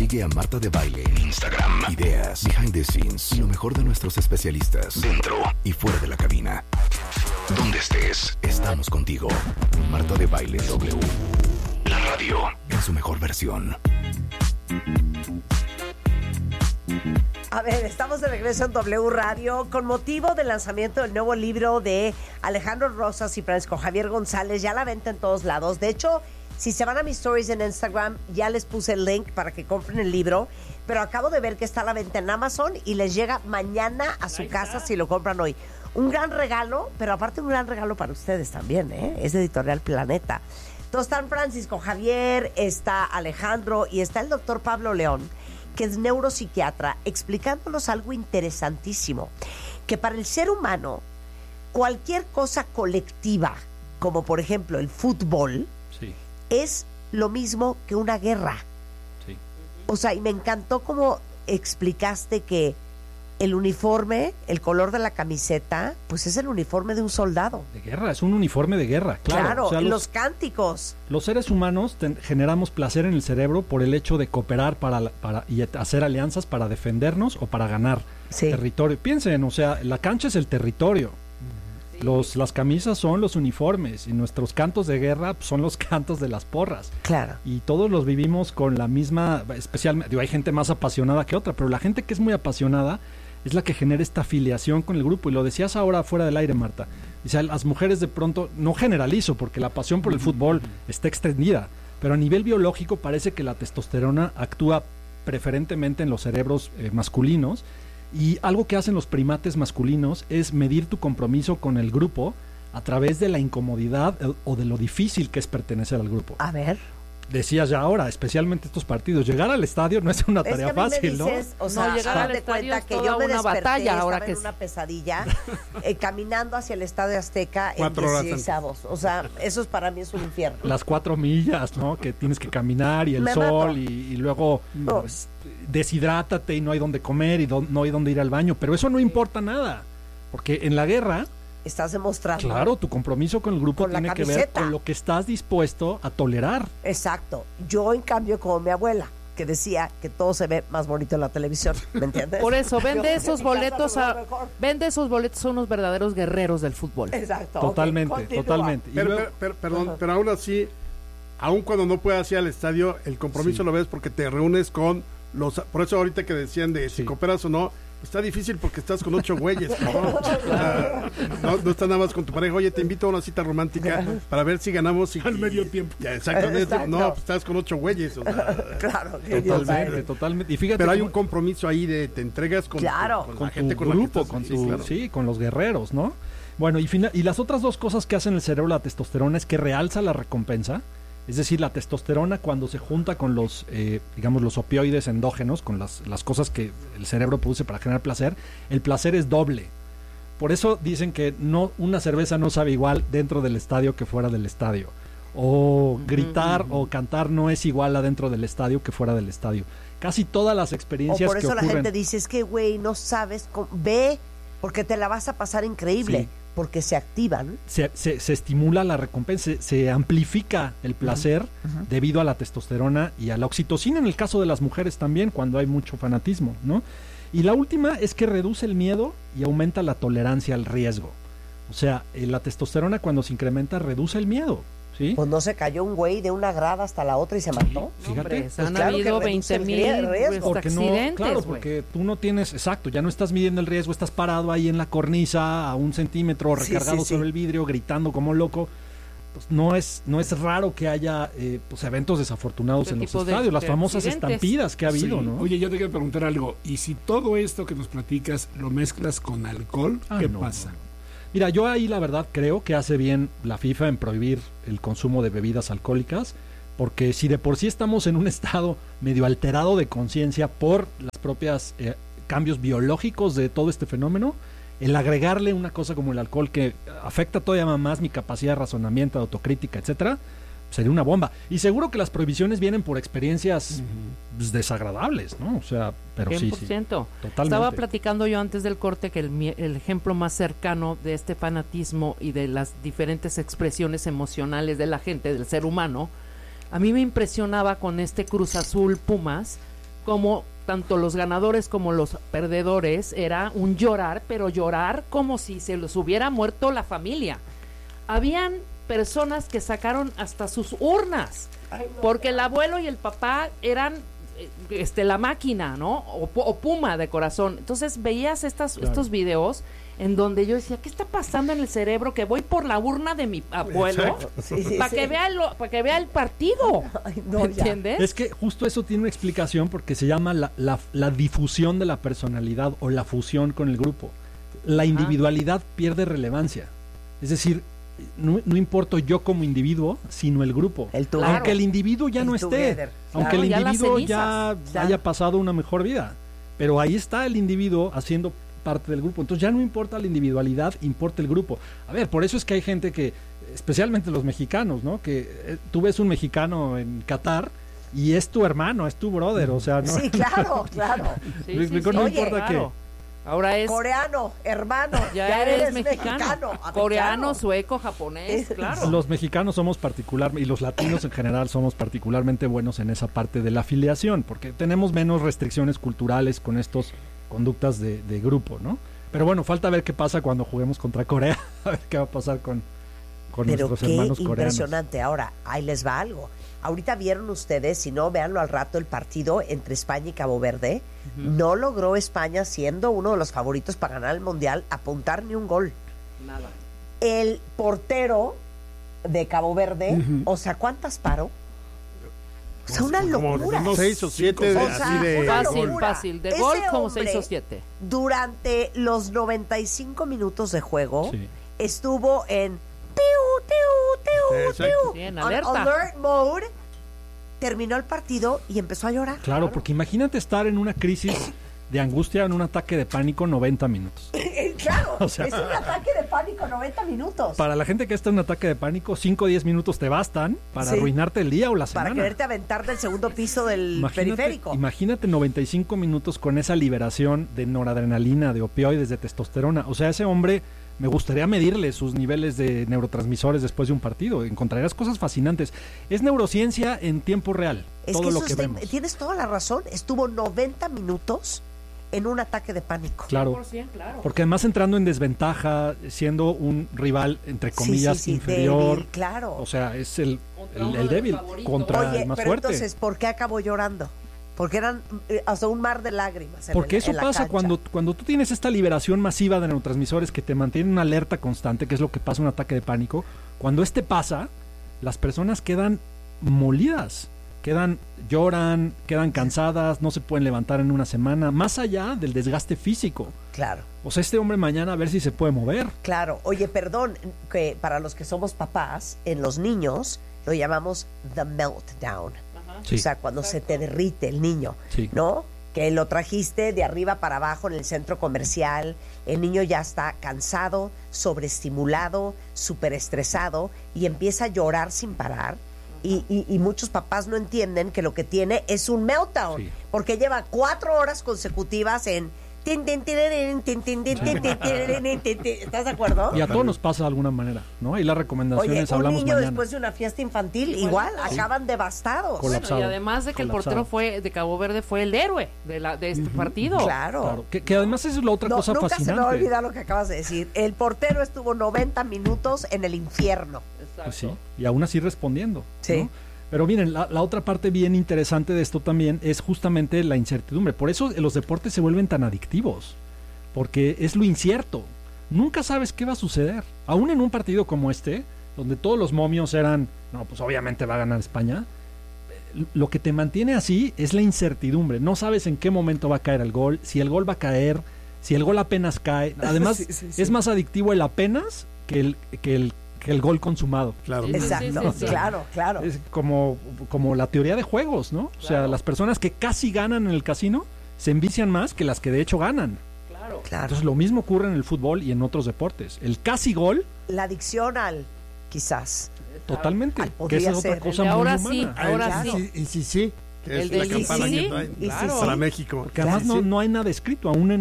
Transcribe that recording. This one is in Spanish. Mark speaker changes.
Speaker 1: Sigue a Marta de Baile en Instagram. Ideas, behind the scenes y lo mejor de nuestros especialistas dentro y fuera de la cabina. Donde estés, estamos contigo. Marta de Baile W. La radio en su mejor versión.
Speaker 2: A ver, estamos de regreso en W Radio con motivo del lanzamiento del nuevo libro de Alejandro Rosas y Francisco Javier González. Ya la venta en todos lados. De hecho, si se van a mis stories en Instagram, ya les puse el link para que compren el libro. Pero acabo de ver que está a la venta en Amazon y les llega mañana a su casa si lo compran hoy. Un gran regalo, pero aparte un gran regalo para ustedes también, ¿eh? Es de Editorial Planeta. Entonces están Francisco Javier, está Alejandro y está el doctor Pablo León, que es neuropsiquiatra, explicándonos algo interesantísimo, que para el ser humano, cualquier cosa colectiva, como por ejemplo el fútbol,
Speaker 3: sí,
Speaker 2: es lo mismo que una guerra.
Speaker 3: Sí.
Speaker 2: O sea, y me encantó cómo explicaste que el uniforme, el color de la camiseta, pues es el uniforme de un soldado.
Speaker 3: De guerra, es un uniforme de guerra, claro.
Speaker 2: Claro,
Speaker 3: O sea,
Speaker 2: los cánticos.
Speaker 3: Los seres humanos generamos placer en el cerebro por el hecho de cooperar y hacer alianzas para defendernos o para ganar territorio. Piensen, o sea, la cancha es el territorio. Sí. Las camisas son los uniformes y nuestros cantos de guerra son los cantos de las porras.
Speaker 2: Claro.
Speaker 3: Y todos los vivimos con la misma, especialmente, hay gente más apasionada que otra, pero la gente que es muy apasionada es la que genera esta afiliación con el grupo. Y lo decías ahora fuera del aire, Marta. O sea, las mujeres de pronto, no generalizo, porque la pasión por el fútbol está extendida, pero a nivel biológico parece que la testosterona actúa preferentemente en los cerebros masculinos. Y algo que hacen los primates masculinos es medir tu compromiso con el grupo a través de la incomodidad o de lo difícil que es pertenecer al grupo.
Speaker 2: A ver.
Speaker 3: Decías ya ahora, especialmente estos partidos, llegar al estadio no es una tarea fácil,
Speaker 2: dices,
Speaker 3: ¿no?
Speaker 2: O sea,
Speaker 4: no, llegar al estadio es toda una batalla ahora que
Speaker 2: en una pesadilla, caminando hacia el Estadio Azteca en 16avos. O sea, eso es, para mí es un infierno.
Speaker 3: Las 4 millas, ¿no? Que tienes que caminar y el sol y luego pues, deshidrátate y no hay donde comer y no hay donde ir al baño, pero eso no importa nada, porque en la guerra
Speaker 2: estás demostrando.
Speaker 3: Claro, tu compromiso con el grupo tiene que ver con lo que estás dispuesto a tolerar.
Speaker 2: Exacto. Yo, en cambio, como mi abuela, que decía que todo se ve más bonito en la televisión, ¿me entiendes?
Speaker 4: Por eso, vende esos boletos a unos verdaderos guerreros del fútbol.
Speaker 2: Exacto.
Speaker 3: Totalmente,
Speaker 2: okay,
Speaker 3: totalmente.
Speaker 5: Pero aún así, aún cuando no puedas ir al estadio, el compromiso lo ves porque te reúnes con los... Por eso ahorita que decían de si cooperas o no, está difícil porque estás con 8 güeyes, no estás nada más con tu pareja. Oye, te invito a una cita romántica para ver si ganamos
Speaker 6: al medio tiempo.
Speaker 5: Ya, exactamente. No, pues estás con 8 güeyes. O sea,
Speaker 2: claro,
Speaker 3: totalmente. Y fíjate,
Speaker 5: pero hay un compromiso ahí de te entregas con la gente,
Speaker 3: con tu grupo, con los guerreros, ¿no? Bueno, y las otras dos cosas que hace en el cerebro la testosterona es que realza la recompensa. Es decir, la testosterona, cuando se junta con los, digamos, los opioides endógenos, con las cosas que el cerebro produce para generar placer, el placer es doble. Por eso dicen que una cerveza no sabe igual dentro del estadio que fuera del estadio. O gritar o cantar no es igual adentro del estadio que fuera del estadio. Casi todas las experiencias que ocurren...
Speaker 2: O por eso la gente dice, es que, güey, no sabes, ve, porque te la vas a pasar increíble. Sí. Porque se activan. Se
Speaker 3: estimula la recompensa, se amplifica el placer debido a la testosterona y a la oxitocina, en el caso de las mujeres también, cuando hay mucho fanatismo, ¿no? Y la última es que reduce el miedo y aumenta la tolerancia al riesgo. O sea, la testosterona cuando se incrementa reduce el miedo, ¿sí?
Speaker 2: Pues no se cayó un güey de una grada hasta la otra y se mató.
Speaker 3: Fíjate.
Speaker 4: Hombre, pues han habido 20,000 accidentes.
Speaker 3: Claro, porque tú no tienes, exacto, ya no estás midiendo el riesgo, estás parado ahí en la cornisa a 1 centímetro, recargado sobre el vidrio, gritando como loco. Pues no es raro que haya pues eventos desafortunados en los estadios, las famosas estampidas que ha habido, ¿no?
Speaker 6: Oye, yo te quiero preguntar algo, y si todo esto que nos platicas lo mezclas con alcohol, ¿qué pasa?
Speaker 3: No. Mira, yo ahí la verdad creo que hace bien la FIFA en prohibir el consumo de bebidas alcohólicas, porque si de por sí estamos en un estado medio alterado de conciencia por las propias cambios biológicos de todo este fenómeno, el agregarle una cosa como el alcohol que afecta todavía más mi capacidad de razonamiento, de autocrítica, etcétera, sería una bomba. Y seguro que las prohibiciones vienen por experiencias pues, desagradables, ¿no? O sea, pero 100%.
Speaker 4: Sí, totalmente. Estaba platicando yo antes del corte que el ejemplo más cercano de este fanatismo y de las diferentes expresiones emocionales de la gente, del ser humano, a mí me impresionaba con este Cruz Azul Pumas, como tanto los ganadores como los perdedores era un llorar, pero llorar como si se les hubiera muerto la familia. Habían personas que sacaron hasta sus urnas, porque el abuelo y el papá eran la máquina, ¿no? O Puma de corazón. Entonces veías estos videos en donde yo decía, ¿qué está pasando en el cerebro? Que voy por la urna de mi abuelo para que vea el partido.
Speaker 2: Ay, no,
Speaker 4: ¿entiendes?
Speaker 3: Es que justo eso tiene una explicación porque se llama la difusión de la personalidad o la fusión con el grupo. La individualidad pierde relevancia. Es decir, no importo yo como individuo, sino el grupo. Aunque el individuo ya no esté, aunque el individuo ya haya pasado una mejor vida. Pero ahí está el individuo haciendo parte del grupo. Entonces ya no importa la individualidad, importa el grupo. A ver, por eso es que hay gente que, especialmente los mexicanos, ¿no? Que tú ves un mexicano en Qatar y es tu hermano, es tu brother, o sea, ¿no?
Speaker 2: Sí, claro.
Speaker 3: No
Speaker 2: Oye,
Speaker 3: importa qué.
Speaker 4: Ahora es
Speaker 2: coreano, hermano,
Speaker 4: ya eres mexicano. Coreano, sueco, japonés, claro.
Speaker 3: Los mexicanos somos particularmente, y los latinos en general somos particularmente buenos en esa parte de la afiliación, porque tenemos menos restricciones culturales con estas conductas de grupo, ¿no? Pero bueno, falta ver qué pasa cuando juguemos contra Corea, a ver qué va a pasar con nuestros hermanos coreanos.
Speaker 2: Impresionante. Ahora, ahí les va algo. Ahorita vieron ustedes, si no, véanlo al rato, el partido entre España y Cabo Verde. No logró España, siendo uno de los favoritos para ganar el Mundial, apuntar ni un gol.
Speaker 4: Nada.
Speaker 2: El portero de Cabo Verde, o sea, ¿cuántas paró? O sea, una locura.
Speaker 5: Como 6 o 7 así de
Speaker 4: fácil, de gol como 6 o 7.
Speaker 2: Durante los 95 minutos de juego, estuvo en
Speaker 4: Sí, en alerta.
Speaker 2: alert mode, terminó el partido y empezó a llorar.
Speaker 3: Claro, porque imagínate estar en una crisis de angustia, en un ataque de pánico 90 minutos.
Speaker 2: Claro,
Speaker 3: O sea,
Speaker 2: es un ataque de pánico 90 minutos.
Speaker 3: Para la gente que está en un ataque de pánico, 5 o 10 minutos te bastan para arruinarte el día o la semana.
Speaker 2: Para quererte aventar del segundo piso del periférico.
Speaker 3: Imagínate 95 minutos con esa liberación de noradrenalina, de opioides, de testosterona. O sea, ese hombre, me gustaría medirle sus niveles de neurotransmisores después de un partido. Encontrarías cosas fascinantes. Es neurociencia en tiempo real, todo lo que vemos.
Speaker 2: Tienes toda la razón. Estuvo 90 minutos en un ataque de pánico.
Speaker 3: Claro,
Speaker 4: 100%, claro.
Speaker 3: porque además entrando en desventaja, siendo un rival, entre comillas, inferior.
Speaker 2: Débil, claro.
Speaker 3: O sea, es el débil contra
Speaker 2: Oye,
Speaker 3: el más
Speaker 2: pero
Speaker 3: fuerte.
Speaker 2: Entonces, ¿por qué acabó llorando? Porque eran hasta un mar de lágrimas.
Speaker 3: Porque eso
Speaker 2: en la
Speaker 3: pasa
Speaker 2: cancha.
Speaker 3: cuando tú tienes esta liberación masiva de neurotransmisores que te mantienen una alerta constante, que es lo que pasa en un ataque de pánico. Cuando pasa, las personas quedan molidas, lloran, quedan cansadas, no se pueden levantar en una semana, más allá del desgaste físico.
Speaker 2: Claro.
Speaker 3: O sea, este hombre mañana a ver si se puede mover.
Speaker 2: Claro. Oye, perdón, que para los que somos papás, en los niños lo llamamos the meltdown.
Speaker 3: Sí.
Speaker 2: O sea, cuando se te derrite el niño,
Speaker 3: Sí.
Speaker 2: ¿no? Que lo trajiste de arriba para abajo en el centro comercial, el niño ya está cansado, sobreestimulado, súper estresado y empieza a llorar sin parar. Y muchos papás no entienden que lo que tiene es un meltdown,
Speaker 3: Sí.
Speaker 2: porque lleva 4 horas consecutivas en... ¿Estás de acuerdo?
Speaker 3: Y a todos nos pasa de alguna manera, ¿no? Y las recomendaciones
Speaker 2: Oye, un
Speaker 3: hablamos
Speaker 2: niño
Speaker 3: mañana.
Speaker 2: después de una fiesta infantil, igual, acaban devastados.
Speaker 3: Colapsado.
Speaker 4: Y además de que el portero de Cabo Verde fue el héroe de este partido.
Speaker 2: Claro.
Speaker 3: Claro, que además es la otra cosa
Speaker 2: nunca
Speaker 3: fascinante.
Speaker 2: se me va a olvidar lo que acabas de decir. El portero estuvo 90 minutos en el infierno.
Speaker 3: Pues sí, y aún así respondiendo.
Speaker 2: Sí.
Speaker 3: ¿no? Pero miren, la otra parte bien interesante de esto también es justamente la incertidumbre. Por eso los deportes se vuelven tan adictivos, porque es lo incierto. Nunca sabes qué va a suceder. Aún en un partido como este, donde todos los momios eran, no, pues obviamente va a ganar España, lo que te mantiene así es la incertidumbre. No sabes en qué momento va a caer el gol, si el gol va a caer, si el gol apenas cae. Además,
Speaker 2: Sí.
Speaker 3: es más adictivo el apenas que el gol consumado.
Speaker 5: Claro.
Speaker 2: Exacto,
Speaker 4: Sí.
Speaker 2: claro.
Speaker 3: Es como la teoría de juegos, ¿no? O sea, las personas que casi ganan en el casino se envician más que las que de hecho ganan.
Speaker 4: Claro.
Speaker 3: Entonces lo mismo ocurre en el fútbol y en otros deportes. El casi gol,
Speaker 2: La adicción al, quizás.
Speaker 3: totalmente,
Speaker 2: Ay,
Speaker 3: que
Speaker 2: podría
Speaker 3: esa es otra
Speaker 2: ser.
Speaker 3: cosa
Speaker 4: El de
Speaker 3: muy
Speaker 4: ahora
Speaker 3: humana.
Speaker 4: sí, ahora sí.
Speaker 5: Y sí, que
Speaker 4: El
Speaker 5: es la
Speaker 4: del
Speaker 5: campana
Speaker 4: sí,
Speaker 5: que traen
Speaker 2: y sí,
Speaker 5: para México.
Speaker 3: Porque además
Speaker 5: Sí, sí.
Speaker 3: no hay nada escrito, aún en